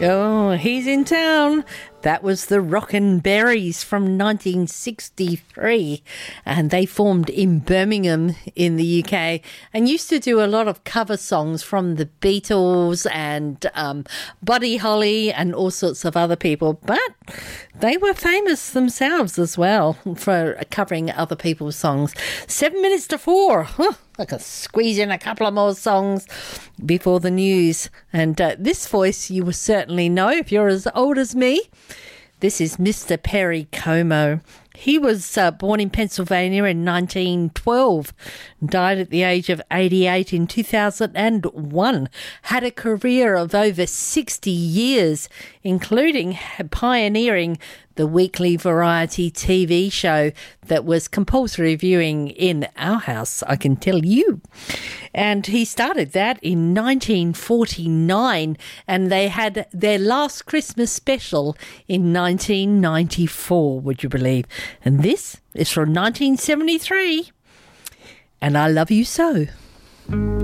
Oh, he's in town. That was the Rockin' Berries from 1963, and they formed in Birmingham in the UK and used to do a lot of cover songs from the Beatles and Buddy Holly and all sorts of other people, but they were famous themselves as well for covering other people's songs. 7 minutes to 4. I could squeeze in a couple of more songs before the news. And this voice you will certainly know if you're as old as me. This is Mr. Perry Como. He was born in Pennsylvania in 1912, died at the age of 88 in 2001, had a career of over 60 years, including pioneering the weekly variety TV show that was compulsory viewing in our house, I can tell you. And he started that in 1949, and they had their last Christmas special in 1994, would you believe? And this is from 1973. And I Love You So.